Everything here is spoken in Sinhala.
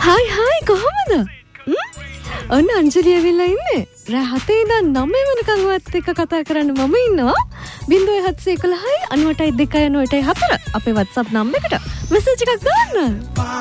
හායි කොහොමද? ඔන්න අංජලිය ඇවිල්ලා ඉන්නේ. රෑ 7 ඉඳන් 9 වෙනකන් වත් එක්ක කතා කරන්න මම ඉන්නවා. 0711 98 294 අපේ WhatsApp නම් එකට මෙසේජ් එකක් දාන්න.